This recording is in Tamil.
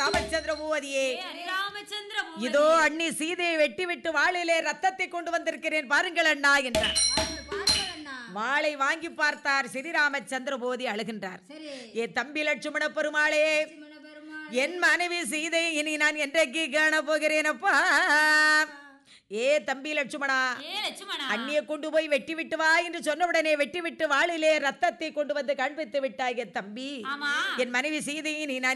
ராமச்சந்திர பூபதியே, இதோ அண்ணி சீதையை வெட்டி விட்டு வாளிலே ரத்தத்தை கொண்டு வந்திருக்கிறேன் பாருங்கள் அண்ணா என்றார். வாளை வாங்கி பார்த்தார் ஸ்ரீராமச்சந்திர பூபதி அழுகின்றார். ஏ தம்பி லட்சுமண பெருமாளே, என் மனைவி சீதை இனி நான் என்றைக்கு காண போகிறேனப்பா. ஏ தம்பி லட்சுமணா, அண்ணியை கொண்டு போய் வெட்டி விட்டு வா என்று சொன்னவுடனே வெட்டி விட்டு வாளிலே ரத்தத்தை கொண்டு வந்து காண்பித்து விட்டாய். தம்பி, என் மனைவி சீதையை நீ நான்